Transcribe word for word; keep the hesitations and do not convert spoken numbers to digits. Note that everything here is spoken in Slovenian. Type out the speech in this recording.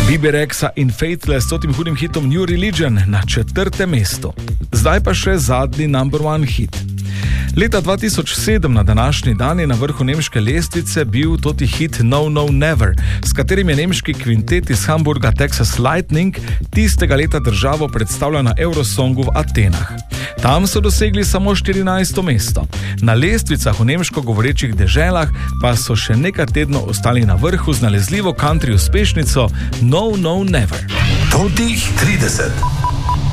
Bibi Rexa in Faithless s tem hudim hitom New Religion na četrtem mestu. Zdaj pa še zadnji number one hit. Leta dva tisoč sedem na današnji dan je na vrhu nemške lestvice bil toti hit No No Never, s katerim je nemški kvintet iz Hamburga Texas Lightning tistega leta državo predstavljal na Eurosongu v Atenah. Tam so dosegli samo štirinajsto mesto. Na lestvicah v nemško govorečih deželah pa so še nekaj tednov ostali na vrhu z nalezljivo country uspešnico No No Never. Totih trideset.